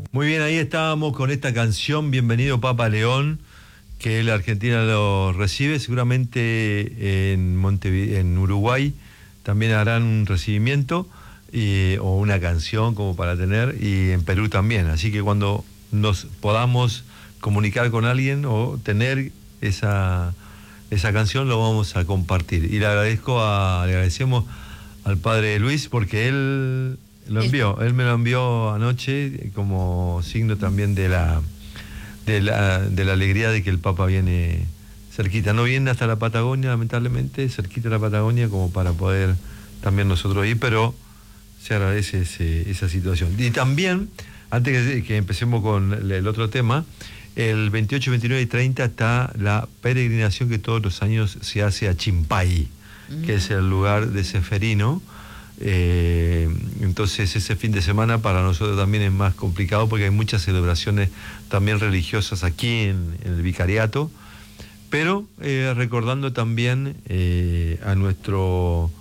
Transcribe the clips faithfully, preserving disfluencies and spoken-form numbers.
Muy bien, ahí estábamos con esta canción, Bienvenido Papa León, que la Argentina lo recibe, seguramente en Montevideo, en Uruguay también harán un recibimiento y, o una canción como para tener, y en Perú también, así que cuando nos podamos comunicar con alguien o tener esa, esa canción lo vamos a compartir. Y le agradezco a, le agradecemos al padre Luis porque él lo envió, él me lo envió anoche como signo también de la de la, de la alegría de que el Papa viene cerquita. No viene hasta la Patagonia, lamentablemente, cerquita de la Patagonia, como para poder también nosotros ir, pero se agradece ese, esa situación. Y también, antes que, que empecemos con el, el otro tema, el veintiocho, veintinueve y treinta está la peregrinación que todos los años se hace a Chimpay, mm. que es el lugar de Ceferino. Eh, entonces ese fin de semana para nosotros también es más complicado porque hay muchas celebraciones también religiosas aquí en, en el vicariato, pero eh, recordando también eh, a nuestro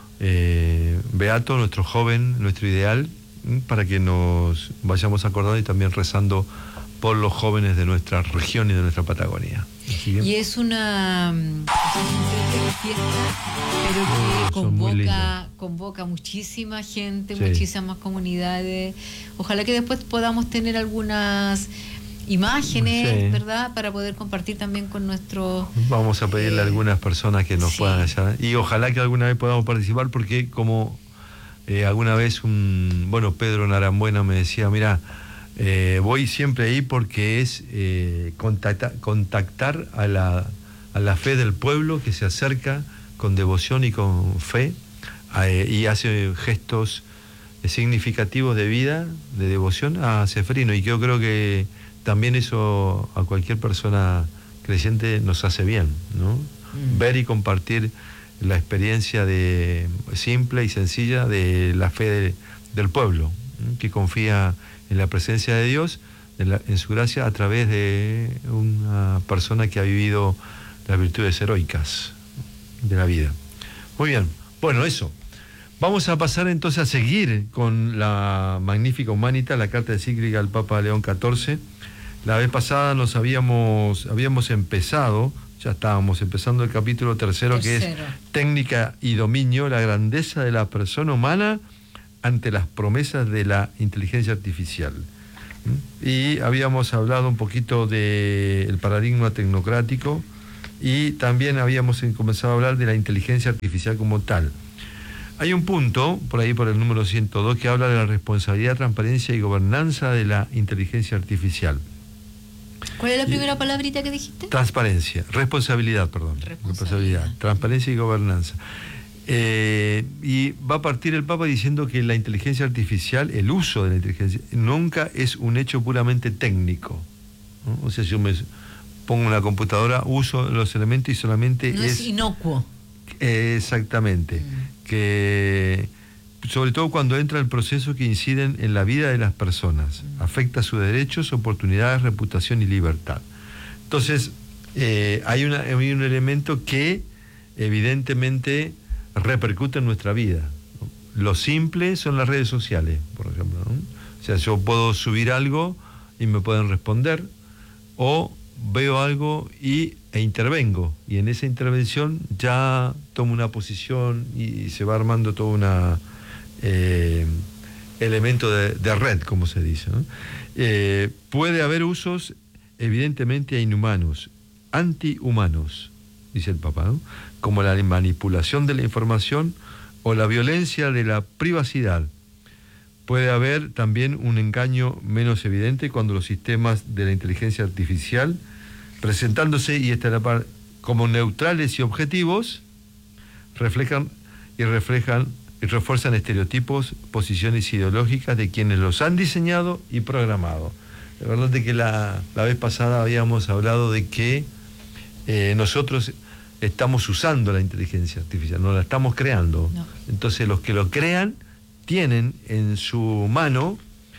eh, beato, nuestro joven, nuestro ideal, para que nos vayamos acordando y también rezando por los jóvenes de nuestra región y de nuestra Patagonia. Y es una, es una fiesta, pero que oh, convoca, convoca muchísima gente, sí. muchísimas comunidades. Ojalá que después podamos tener algunas imágenes, sí. ¿verdad? Para poder compartir también con nuestros... Vamos a pedirle eh, a algunas personas que nos sí. puedan hallar. Y ojalá que alguna vez podamos participar, porque como eh, alguna vez un... Bueno, Pedro Narambuena me decía, mira... Eh, voy siempre ahí porque es eh, contacta, contactar a la, a la fe del pueblo que se acerca con devoción y con fe eh, y hace gestos eh, significativos de vida, de devoción a Ceferino, y yo creo que también eso a cualquier persona creyente nos hace bien, ¿no? Mm. Ver y compartir la experiencia de, simple y sencilla de la fe de, del pueblo, ¿no? Que confía en la presencia de Dios, en, la, en su gracia, a través de una persona que ha vivido las virtudes heroicas de la vida. Muy bien, bueno, eso. Vamos a pasar entonces a seguir con la Magnificat Humanitas, la carta encíclica al Papa León catorce. La vez pasada nos habíamos, habíamos empezado, ya estábamos empezando el capítulo tercero, tercero, que es Técnica y Dominio, la grandeza de la persona humana ante las promesas de la inteligencia artificial. Y habíamos hablado un poquito del paradigma tecnocrático y también habíamos comenzado a hablar de la inteligencia artificial como tal. Hay un punto, por ahí por el número ciento dos, que habla de la responsabilidad, transparencia y gobernanza de la inteligencia artificial. ¿Cuál es la primera y, palabrita que dijiste? Transparencia, responsabilidad, perdón. Responsabilidad, responsabilidad transparencia y gobernanza. Eh, y va a partir el Papa diciendo que la inteligencia artificial, el uso de la inteligencia, nunca es un hecho puramente técnico, ¿no? O sea, si yo me pongo una computadora, uso los elementos y solamente no es... es inocuo. Eh, exactamente. Mm. Que, sobre todo cuando entra el proceso que inciden en la vida de las personas, mm. afecta sus derechos, oportunidades, reputación y libertad. Entonces, eh, hay, una, hay un elemento que evidentemente repercute en nuestra vida. Lo simple son las redes sociales, por ejemplo, ¿no? O sea, yo puedo subir algo y me pueden responder, o veo algo y, e intervengo, y en esa intervención ya tomo una posición y, y se va armando todo un eh, elemento de, de red, como se dice, ¿no? Eh, puede haber usos evidentemente inhumanos, antihumanos, dice el Papa, ¿no? Como la manipulación de la información o la violencia de la privacidad. Puede haber también un engaño menos evidente cuando los sistemas de la inteligencia artificial, presentándose, y esta es la parte, como neutrales y objetivos, reflejan y reflejan y refuerzan estereotipos, posiciones ideológicas de quienes los han diseñado y programado. La verdad es que la, la vez pasada habíamos hablado de que eh, nosotros estamos usando la inteligencia artificial, no la estamos creando. No. Entonces los que lo crean tienen en su mano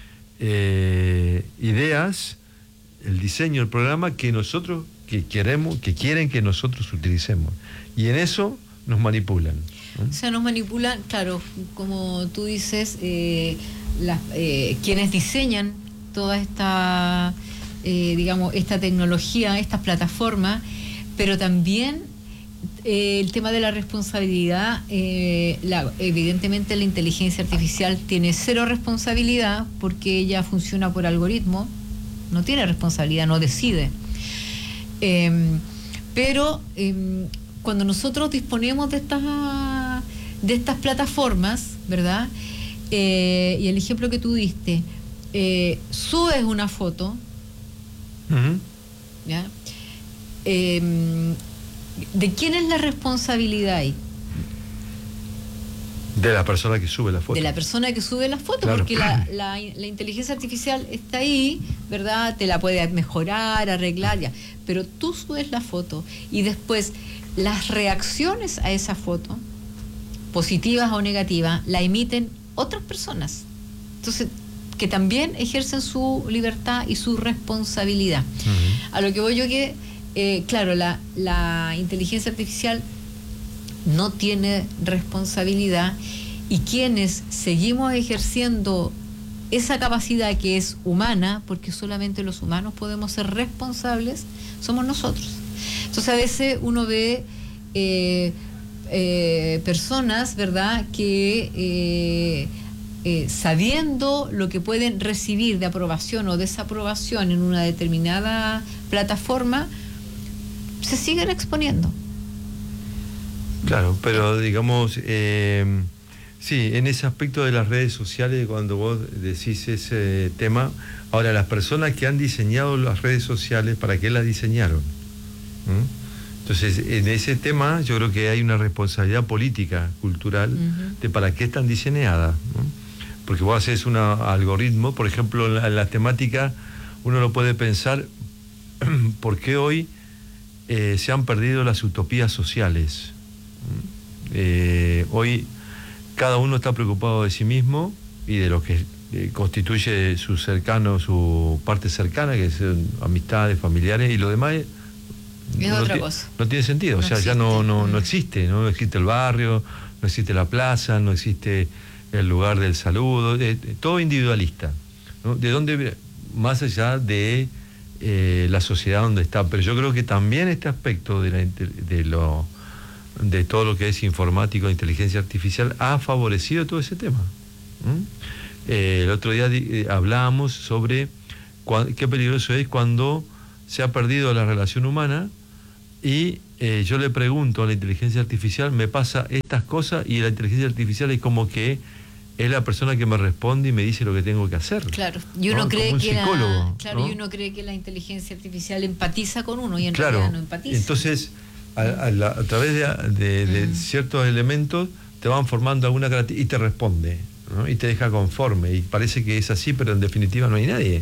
eh, ideas, el diseño del programa que nosotros que queremos, que quieren que nosotros utilicemos. Y en eso nos manipulan, ¿no? O sea, nos manipulan, claro, como tú dices, eh, las, eh, quienes diseñan toda esta, eh, digamos, esta tecnología, estas plataformas, pero también eh, el tema de la responsabilidad, eh, la, evidentemente la inteligencia artificial tiene cero responsabilidad porque ella funciona por algoritmo, no tiene responsabilidad, no decide. Eh, pero eh, cuando nosotros disponemos de estas, de estas plataformas, ¿verdad? Eh, y el ejemplo que tú diste, eh, subes una foto, uh-huh. ¿ya? Eh, ¿de quién es la responsabilidad ahí? De la persona que sube la foto. De la persona que sube la foto, claro. Porque la, la, la inteligencia artificial está ahí, ¿verdad? Te la puede mejorar, arreglar, ya. Pero tú subes la foto y después las reacciones a esa foto, positivas o negativas, la emiten otras personas. Entonces, que también ejercen su libertad y su responsabilidad. Uh-huh. A lo que voy yo que, eh, claro, la, la inteligencia artificial no tiene responsabilidad y quienes seguimos ejerciendo esa capacidad que es humana, porque solamente los humanos podemos ser responsables, somos nosotros. Entonces a veces uno ve eh, eh, personas, ¿verdad?, que eh, eh, sabiendo lo que pueden recibir de aprobación o desaprobación en una determinada plataforma, se siguen exponiendo. Claro, pero digamos, eh, sí, en ese aspecto de las redes sociales, cuando vos decís ese tema, ahora las personas que han diseñado las redes sociales, ¿para qué las diseñaron? ¿Mm? Entonces, en ese tema yo creo que hay una responsabilidad política, cultural, uh-huh. de para qué están diseñadas, ¿no? Porque vos haces un algoritmo, por ejemplo, en la, en la temática, uno lo puede pensar, ¿por qué hoy eh, se han perdido las utopías sociales? Eh, hoy cada uno está preocupado de sí mismo y de lo que eh, constituye su cercano, su parte cercana, que son amistades, familiares, y lo demás es, es no, otra ti, cosa. no tiene sentido, no o sea, existe. ya no, no, no existe, ¿no? No existe el barrio, no existe la plaza, no existe el lugar del saludo, eh, todo individualista, ¿no? ¿De dónde? Más allá de eh, la sociedad donde está, pero yo creo que también este aspecto de, la, de lo de todo lo que es informático, inteligencia artificial, ha favorecido todo ese tema. ¿Mm? Eh, el otro día eh, hablábamos sobre cua- qué peligroso es cuando se ha perdido la relación humana y eh, yo le pregunto a la inteligencia artificial, me pasa estas cosas, y la inteligencia artificial es como que es la persona que me responde y me dice lo que tengo que hacer. Claro, y uno ¿no? cree como un que psicólogo, la, claro, ¿no? y uno cree que la inteligencia artificial empatiza con uno y en claro, realidad no empatiza. Entonces, a, a, la, a través de, de, de mm. ciertos elementos te van formando alguna característica y te responde, ¿no? Y te deja conforme y parece que es así, pero en definitiva no hay nadie.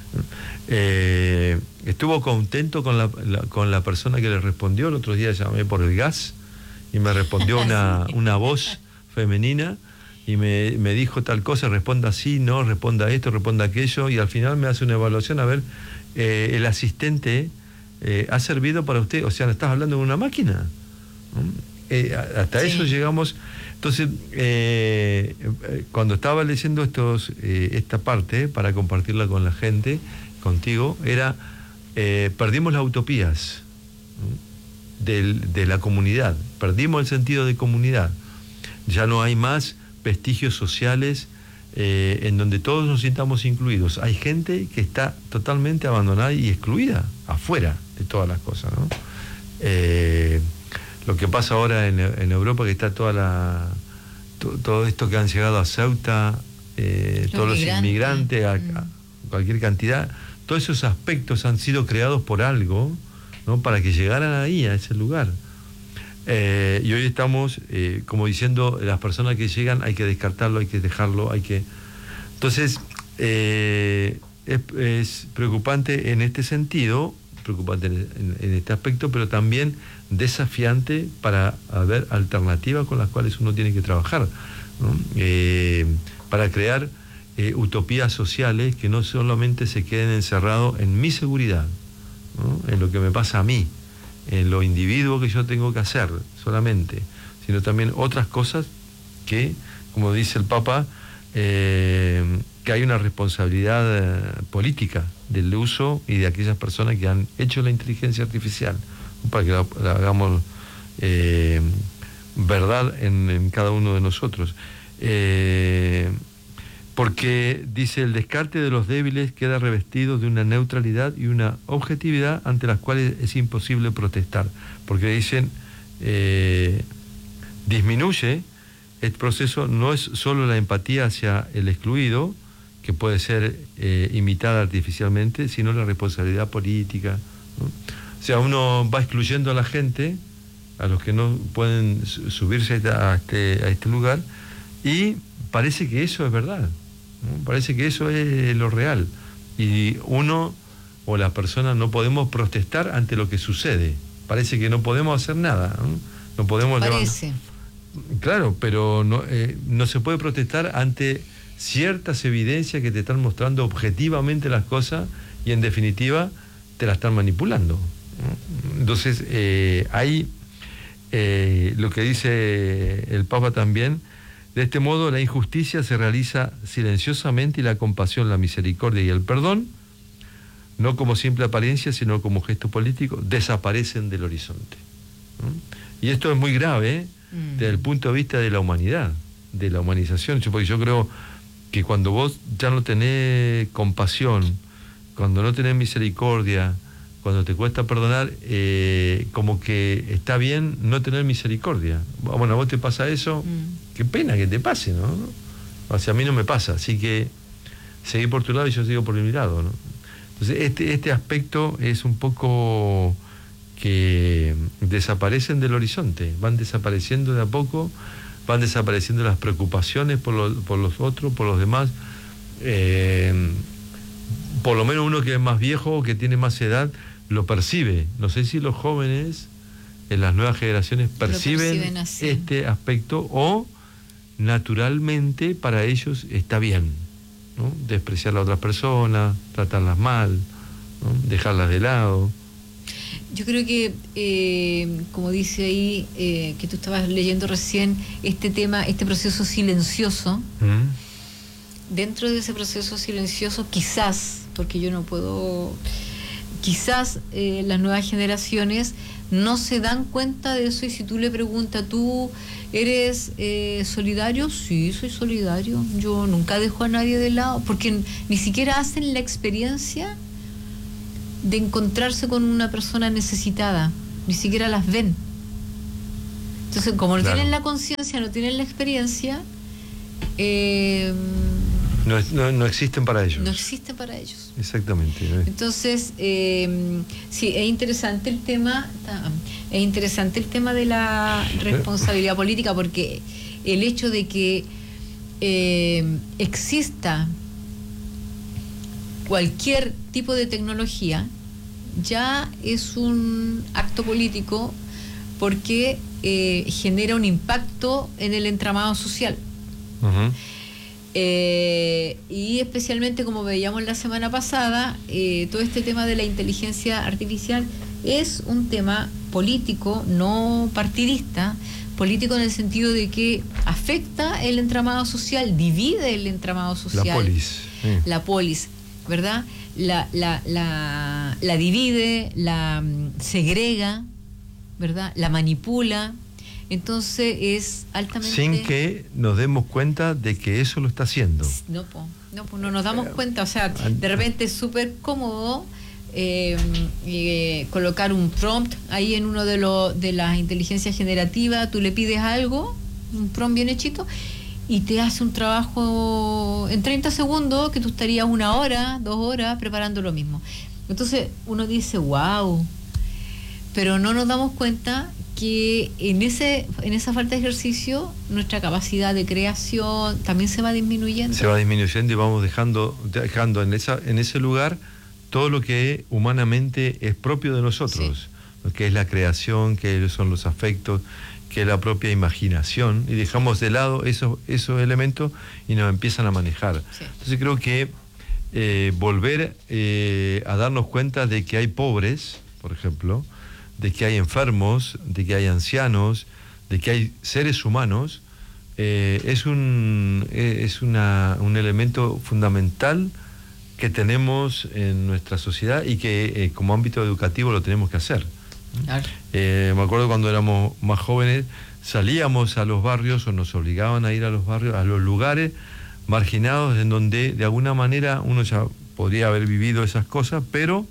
Eh, estuvo contento con la, la, con la persona que le respondió. El otro día llamé por el gas y me respondió una, una voz femenina y me, me dijo tal cosa, responda así, no, responda esto, responda aquello, y al final me hace una evaluación, a ver, eh, el asistente eh, ha servido para usted, o sea, ¿estás hablando de una máquina? ¿No? Eh, hasta sí. eso llegamos. Entonces, eh, cuando estaba leyendo estos, eh, esta parte, para compartirla con la gente, contigo, era, eh, perdimos las utopías, ¿no? Del, de la comunidad, perdimos el sentido de comunidad, ya no hay más vestigios sociales eh, en donde todos nos sintamos incluidos. Hay gente que está totalmente abandonada y excluida, afuera de todas las cosas, ¿no? Eh, lo que pasa ahora en, en Europa, que está toda la to, todo esto que han llegado a Ceuta, eh, los todos los inmigrantes, a, a cualquier cantidad, todos esos aspectos han sido creados por algo, ¿no? Para que llegaran ahí, a ese lugar. Eh, y hoy estamos eh, como diciendo, las personas que llegan hay que descartarlo, hay que dejarlo, hay que... Entonces, eh, es, es preocupante en este sentido, preocupante en, en, en este aspecto, pero también desafiante para haber alternativas con las cuales uno tiene que trabajar, ¿no? Eh, para crear eh, utopías sociales que no solamente se queden encerrados en mi seguridad, ¿no? En lo que me pasa a mí, en lo individuo que yo tengo que hacer solamente, sino también otras cosas que, como dice el Papa, eh, que hay una responsabilidad eh, política del uso y de aquellas personas que han hecho la inteligencia artificial, para que la, la hagamos eh, verdad en, en cada uno de nosotros. Eh, porque, dice, el descarte de los débiles queda revestido de una neutralidad y una objetividad ante las cuales es imposible protestar, porque dicen, eh, disminuye el proceso, no es solo la empatía hacia el excluido, que puede ser eh, imitada artificialmente, sino la responsabilidad política, ¿no? O sea, uno va excluyendo a la gente, a los que no pueden subirse a este, a este lugar, y parece que eso es verdad, ¿no? Parece que eso es lo real. Y uno o las personas no podemos protestar ante lo que sucede. Parece que no podemos hacer nada, ¿no? No podemos Parece. levantar. Claro, pero no, eh, no se puede protestar ante ciertas evidencias que te están mostrando objetivamente las cosas y en definitiva te las están manipulando, ¿no? Entonces, eh, hay eh, lo que dice el Papa también: de este modo la injusticia se realiza silenciosamente y la compasión, la misericordia y el perdón, no como simple apariencia, sino como gesto político, desaparecen del horizonte, ¿no? Y esto es muy grave, ¿eh? Mm. Desde el punto de vista de la humanidad, de la humanización, porque yo creo que cuando vos ya no tenés compasión, cuando no tenés misericordia, cuando te cuesta perdonar, eh, como que está bien no tener misericordia. Bueno, a vos te pasa eso, mm. qué pena que te pase, ¿no? O sea, a mí no me pasa, así que seguí por tu lado y yo sigo por mi lado, ¿no? Entonces, este, este aspecto es un poco que desaparecen del horizonte, van desapareciendo de a poco, van desapareciendo las preocupaciones por, lo, por los otros, por los demás. Eh, por lo menos uno que es más viejo, que tiene más edad, lo percibe. No sé si los jóvenes en las nuevas generaciones perciben este aspecto, o naturalmente para ellos está bien, ¿no? Despreciar a otras personas, tratarlas mal, ¿no? Dejarlas de lado. Yo creo que, eh, como dice ahí, eh, que tú estabas leyendo recién, este tema, este proceso silencioso, ¿Mm? Dentro de ese proceso silencioso, quizás, porque yo no puedo, quizás eh, las nuevas generaciones no se dan cuenta de eso, y si tú le preguntas, ¿tú eres eh, solidario? Sí, soy solidario, yo nunca dejo a nadie de lado, porque ni siquiera hacen la experiencia de encontrarse con una persona necesitada, ni siquiera las ven. Entonces, como no claro. tienen la conciencia, no tienen la experiencia, eh, no, no, no existen para ellos. No existen para ellos. Exactamente. Entonces, eh, sí, es interesante el tema, es interesante el tema de la responsabilidad política, porque el hecho de que eh, exista cualquier tipo de tecnología ya es un acto político, porque eh, genera un impacto en el entramado social. Uh-huh. Eh, y especialmente, como veíamos la semana pasada, eh, todo este tema de la inteligencia artificial es un tema político, no partidista, político en el sentido de que afecta el entramado social, divide el entramado social. La polis. Sí. La polis. ¿Verdad? La, la, la, la divide, la segrega, ¿verdad? La manipula. Entonces es altamente... Sin que nos demos cuenta de que eso lo está haciendo. No, po, no, po, no nos damos cuenta. O sea, de repente es súper cómodo eh, eh, colocar un prompt ahí en uno de, lo, de las inteligencias generativas. Tú le pides algo, un prompt bien hechito, y te hace un trabajo en treinta segundos que tú estarías una hora, dos horas preparando lo mismo. Entonces uno dice, wow, pero no nos damos cuenta que en ese en esa falta de ejercicio nuestra capacidad de creación también se va disminuyendo. Se va disminuyendo y vamos dejando, dejando en, esa, en ese lugar todo lo que humanamente es propio de nosotros, sí. Lo que es la creación, que son los afectos, que es la propia imaginación, y dejamos de lado esos, esos elementos y nos empiezan a manejar. Sí. Entonces creo que eh, volver eh, a darnos cuenta de que hay pobres, por ejemplo, de que hay enfermos, de que hay ancianos, de que hay seres humanos eh, es un, es una, un elemento fundamental que tenemos en nuestra sociedad y que eh, como ámbito educativo lo tenemos que hacer. Claro. Eh, me acuerdo cuando éramos más jóvenes, salíamos a los barrios o nos obligaban a ir a los barrios, a los lugares marginados en donde de alguna manera uno ya podría haber vivido esas cosas, pero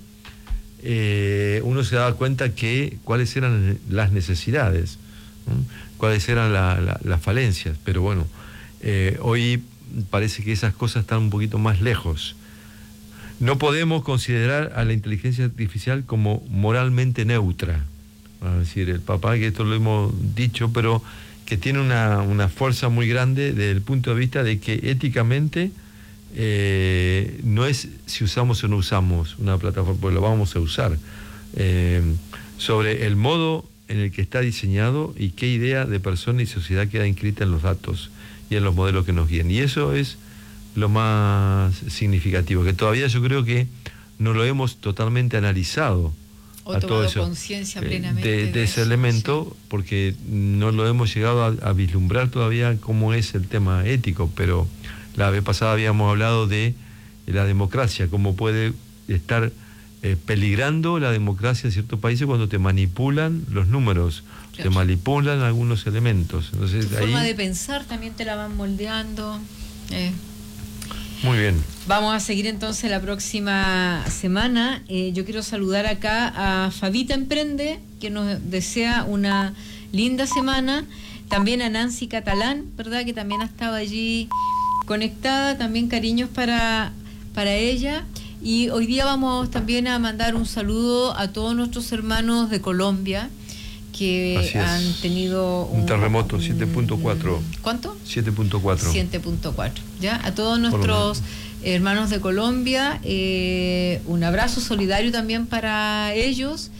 eh, uno se daba cuenta que cuáles eran las necesidades, ¿no? Cuáles eran la, la, las falencias, pero bueno, eh, hoy parece que esas cosas están un poquito más lejos. No podemos considerar a la inteligencia artificial como moralmente neutra. Es decir, el papá, que esto lo hemos dicho, pero que tiene una, una fuerza muy grande desde el punto de vista de que éticamente eh, no es si usamos o no usamos una plataforma, porque lo vamos a usar, eh, sobre el modo en el que está diseñado y qué idea de persona y sociedad queda inscrita en los datos y en los modelos que nos guían. Y eso es lo más significativo, que todavía yo creo que no lo hemos totalmente analizado o a todo eso, conciencia plenamente de, de, de ese eso, elemento, sí. Porque no lo hemos llegado a, a vislumbrar todavía cómo es el tema ético, pero la vez pasada habíamos hablado de la democracia, cómo puede estar eh, peligrando la democracia en ciertos países cuando te manipulan los números, claro. Te manipulan algunos elementos. Entonces, tu ahí... forma de pensar también te la van moldeando. Eh. Muy bien. Vamos a seguir entonces la próxima semana. Eh, yo quiero saludar acá a Fabita Emprende, que nos desea una linda semana. También a Nancy Catalán, ¿verdad? Que también ha estado allí conectada. También cariños para, para ella. Y hoy día vamos también a mandar un saludo a todos nuestros hermanos de Colombia, que han tenido un, un terremoto siete punto cuatro. ¿Cuánto? siete punto cuatro. siete punto cuatro. ¿Ya? A todos nuestros hermanos de Colombia, eh, un abrazo solidario también para ellos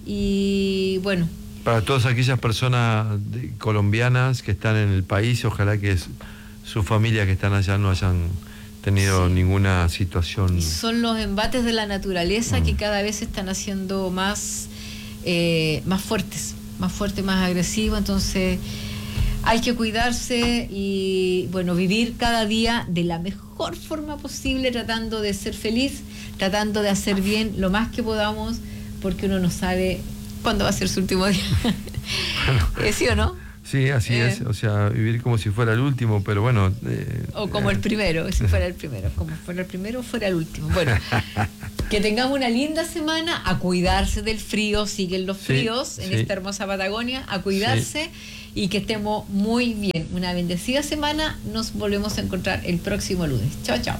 y bueno. Para todas aquellas personas de, colombianas que están en el país, ojalá que es, sus familias que están allá no hayan tenido sí. ninguna situación. Son los embates de la naturaleza mm. que cada vez se están haciendo más, eh, más fuertes. más fuerte, más agresivo, entonces hay que cuidarse y bueno, vivir cada día de la mejor forma posible, tratando de ser feliz, tratando de hacer bien lo más que podamos, porque uno no sabe cuándo va a ser su último día. Bueno, ¿sí o no? Sí, así eh, es, o sea, vivir como si fuera el último, pero bueno... Eh, o como eh, el primero, si fuera el primero, como fuera el primero o fuera el último. Bueno, que tengamos una linda semana, a cuidarse del frío, siguen los fríos sí, en sí. esta hermosa Patagonia, a cuidarse sí. y que estemos muy bien. Una bendecida semana, nos volvemos a encontrar el próximo lunes. Chao, chao.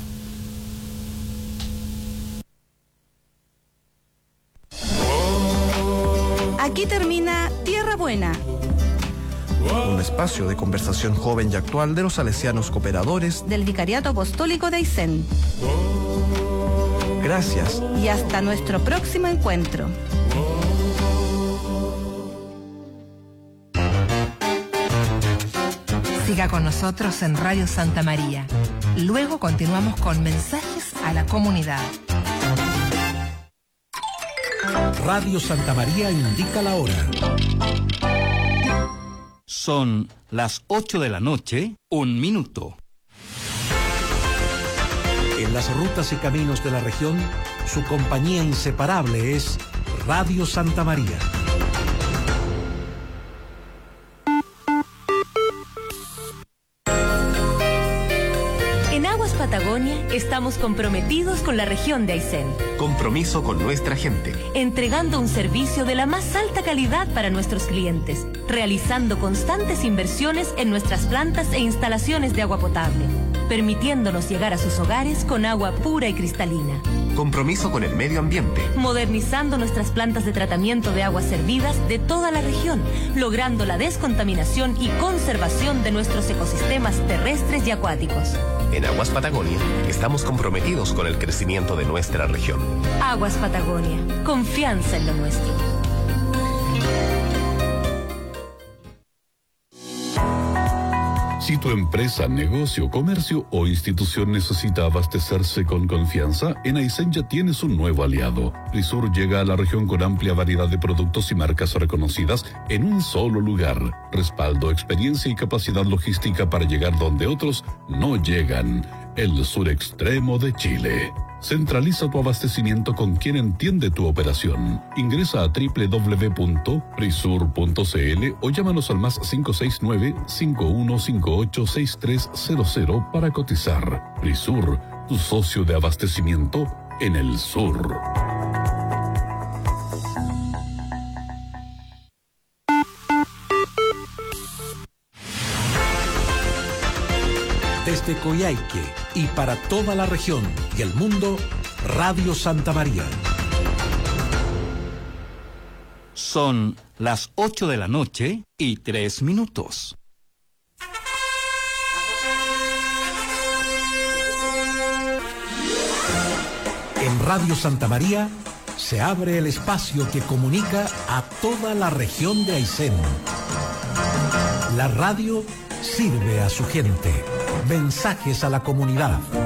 Aquí termina Tierra Buena. Un espacio de conversación joven y actual de los salesianos cooperadores del Vicariato Apostólico de Aysén. Gracias. Y hasta nuestro próximo encuentro. Siga con nosotros en Radio Santa María. Luego continuamos con mensajes a la comunidad. Radio Santa María indica la hora. Son las ocho de la noche, un minuto. En las rutas y caminos de la región, su compañía inseparable es Radio Santa María. En Aguas Patagonia estamos comprometidos con la región de Aysén. Compromiso con nuestra gente. Entregando un servicio de la más alta calidad para nuestros clientes, realizando constantes inversiones en nuestras plantas e instalaciones de agua potable, permitiéndonos llegar a sus hogares con agua pura y cristalina. Compromiso con el medio ambiente. Modernizando nuestras plantas de tratamiento de aguas servidas de toda la región, logrando la descontaminación y conservación de nuestros ecosistemas terrestres y acuáticos. En Aguas Patagonia estamos comprometidos con el crecimiento de nuestra región. Aguas Patagonia, confianza en lo nuestro. Si tu empresa, negocio, comercio o institución necesita abastecerse con confianza, en Aysén ya tienes un nuevo aliado. Prisur llega a la región con amplia variedad de productos y marcas reconocidas en un solo lugar. Respaldo, experiencia y capacidad logística para llegar donde otros no llegan. El sur extremo de Chile. Centraliza tu abastecimiento con quien entiende tu operación. Ingresa a doble u doble u doble u punto prisur punto c l o llámanos al más cinco seis nueve, cinco uno cinco ocho, seis tres cero cero para cotizar. Prisur, tu socio de abastecimiento en el sur. Desde Coyhaique y para toda la región y el mundo, Radio Santa María. Son las ocho de la noche y tres minutos. En Radio Santa María se abre el espacio que comunica a toda la región de Aysén. La radio sirve a su gente. Mensajes a la comunidad.